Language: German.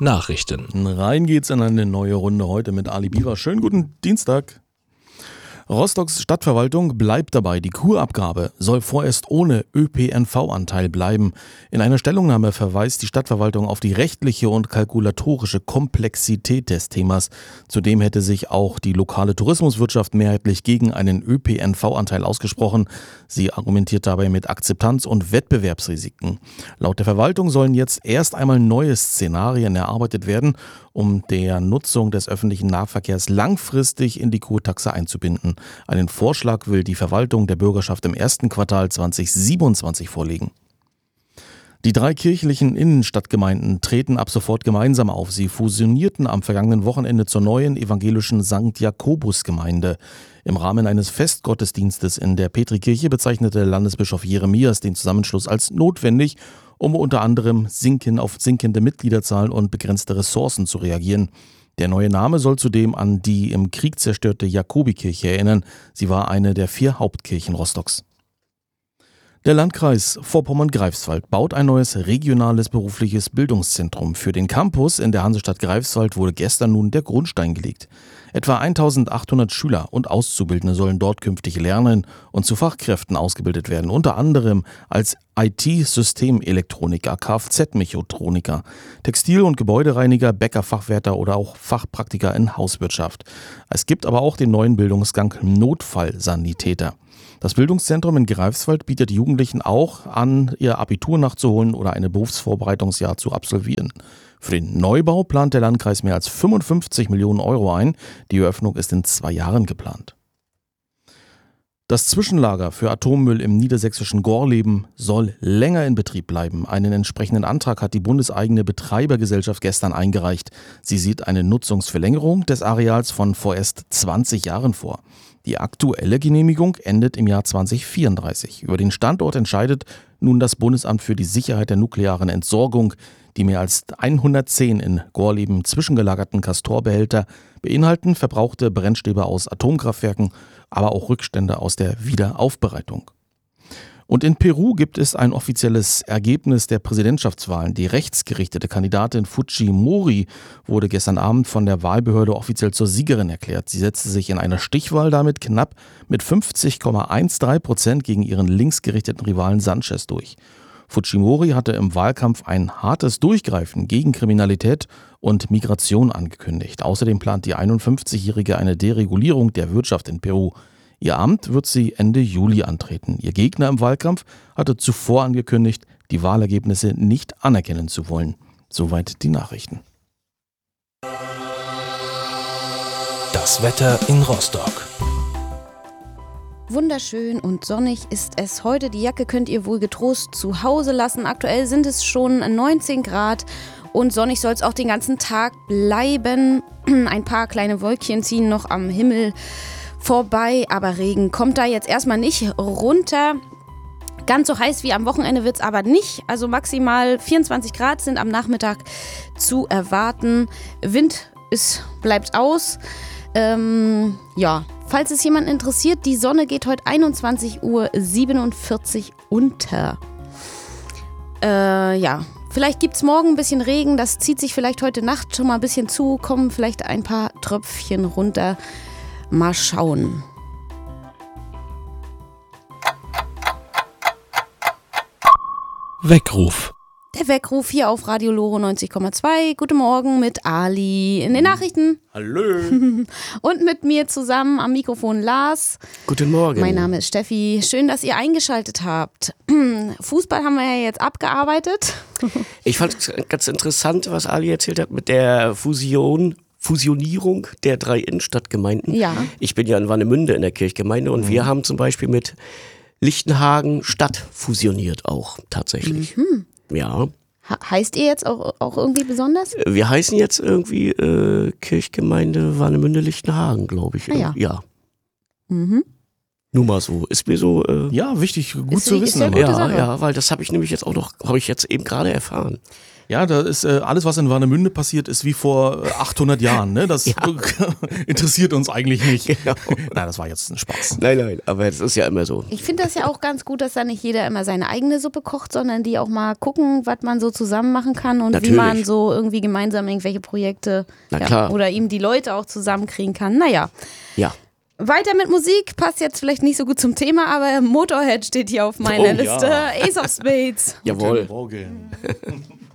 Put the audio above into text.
Nachrichten. Rein geht's in eine neue Runde heute mit Ali Bieber. Schönen guten Dienstag. Rostocks Stadtverwaltung bleibt dabei, die Kurabgabe soll vorerst ohne ÖPNV-Anteil bleiben. In einer Stellungnahme verweist die Stadtverwaltung auf die rechtliche und kalkulatorische Komplexität des Themas. Zudem hätte sich auch die lokale Tourismuswirtschaft mehrheitlich gegen einen ÖPNV-Anteil ausgesprochen. Sie argumentiert dabei mit Akzeptanz- und Wettbewerbsrisiken. Laut der Verwaltung sollen jetzt erst einmal neue Szenarien erarbeitet werden, um der Nutzung des öffentlichen Nahverkehrs langfristig in die Kurtaxe einzubinden. Einen Vorschlag will die Verwaltung der Bürgerschaft im ersten Quartal 2027 vorlegen. Die 3 kirchlichen Innenstadtgemeinden treten ab sofort gemeinsam auf. Sie fusionierten am vergangenen Wochenende zur neuen evangelischen St. Jakobus-Gemeinde. Im Rahmen eines Festgottesdienstes in der Petrikirche bezeichnete Landesbischof Jeremias den Zusammenschluss als notwendig, um unter anderem auf sinkende Mitgliederzahlen und begrenzte Ressourcen zu reagieren. Der neue Name soll zudem an die im Krieg zerstörte Jakobikirche erinnern. Sie war eine der 4 Hauptkirchen Rostocks. Der Landkreis Vorpommern-Greifswald baut ein neues regionales berufliches Bildungszentrum. Für den Campus in der Hansestadt Greifswald wurde gestern nun der Grundstein gelegt. Etwa 1800 Schüler und Auszubildende sollen dort künftig lernen und zu Fachkräften ausgebildet werden, unter anderem als IT-Systemelektroniker, Kfz-Mechatroniker, Textil- und Gebäudereiniger, Bäckerfachwärter oder auch Fachpraktiker in Hauswirtschaft. Es gibt aber auch den neuen Bildungsgang Notfallsanitäter. Das Bildungszentrum in Greifswald bietet Jugendlichen auch an, ihr Abitur nachzuholen oder ein Berufsvorbereitungsjahr zu absolvieren. Für den Neubau plant der Landkreis mehr als 55 Millionen Euro ein. Die Eröffnung ist in 2 Jahren geplant. Das Zwischenlager für Atommüll im niedersächsischen Gorleben soll länger in Betrieb bleiben. Einen entsprechenden Antrag hat die bundeseigene Betreibergesellschaft gestern eingereicht. Sie sieht eine Nutzungsverlängerung des Areals von vorerst 20 Jahren vor. Die aktuelle Genehmigung endet im Jahr 2034. Über den Standort entscheidet nun das Bundesamt für die Sicherheit der nuklearen Entsorgung. Die mehr als 110 in Gorleben zwischengelagerten Castor-Behälter beinhalten verbrauchte Brennstäbe aus Atomkraftwerken, aber auch Rückstände aus der Wiederaufbereitung. Und in Peru gibt es ein offizielles Ergebnis der Präsidentschaftswahlen. Die rechtsgerichtete Kandidatin Fujimori wurde gestern Abend von der Wahlbehörde offiziell zur Siegerin erklärt. Sie setzte sich in einer Stichwahl damit knapp mit 50,13% gegen ihren linksgerichteten Rivalen Sanchez durch. Fujimori hatte im Wahlkampf ein hartes Durchgreifen gegen Kriminalität und Migration angekündigt. Außerdem plant die 51-Jährige eine Deregulierung der Wirtschaft in Peru. Ihr Amt wird sie Ende Juli antreten. Ihr Gegner im Wahlkampf hatte zuvor angekündigt, die Wahlergebnisse nicht anerkennen zu wollen. Soweit die Nachrichten. Das Wetter in Rostock. Wunderschön und sonnig ist es heute. Die Jacke könnt ihr wohl getrost zu Hause lassen. Aktuell sind es schon 19 Grad und sonnig soll es auch den ganzen Tag bleiben. Ein paar kleine Wölkchen ziehen noch am Himmel vorbei, aber Regen kommt da jetzt erstmal nicht runter. Ganz so heiß wie am Wochenende wird es aber nicht. Also maximal 24 Grad sind am Nachmittag zu erwarten. Wind bleibt aus. Falls es jemanden interessiert, die Sonne geht heute 21:47 Uhr unter. Vielleicht gibt es morgen ein bisschen Regen. Das zieht sich vielleicht heute Nacht schon mal ein bisschen zu. Kommen vielleicht ein paar Tröpfchen runter. Mal schauen. Weckruf. Der Weckruf hier auf Radio Loro 90,2. Guten Morgen mit Ali in den Nachrichten. Hallo. Und mit mir zusammen am Mikrofon Lars. Guten Morgen. Mein Name ist Steffi. Schön, dass ihr eingeschaltet habt. Fußball haben wir ja jetzt abgearbeitet. Ich fand es ganz interessant, was Ali erzählt hat mit der Fusionierung der 3 Innenstadtgemeinden. Ja. Ich bin ja in Warnemünde in der Kirchgemeinde und wir haben zum Beispiel mit Lichtenhagen Stadt fusioniert auch tatsächlich. Ja. Heißt ihr jetzt auch irgendwie besonders? Wir heißen jetzt irgendwie Kirchgemeinde Warnemünde-Lichtenhagen, glaube ich. Ah, ja. Ja. Mhm. Nur mal so. Ist mir so. Ja, wichtig, gut Ist zu ist wissen. ja immer. gute Ja, Sache. ja, weil das habe ich nämlich jetzt auch noch, habe ich jetzt eben gerade erfahren. Ja, da ist alles, was in Warnemünde passiert, ist wie vor 800 Jahren. Ne? Das interessiert uns eigentlich nicht. Genau. Nein, das war jetzt ein Spaß. Nein, aber es ist ja immer so. Ich finde das ja auch ganz gut, dass da nicht jeder immer seine eigene Suppe kocht, sondern die auch mal gucken, was man so zusammen machen kann und Natürlich. wie man so irgendwie gemeinsam irgendwelche Projekte Na klar. oder eben die Leute auch zusammenkriegen kann. Naja. Ja. Weiter mit Musik, passt jetzt vielleicht nicht so gut zum Thema, aber Motorhead steht hier auf meiner Oh, Liste. ja. Ace of Spades. Jawohl. Morgen.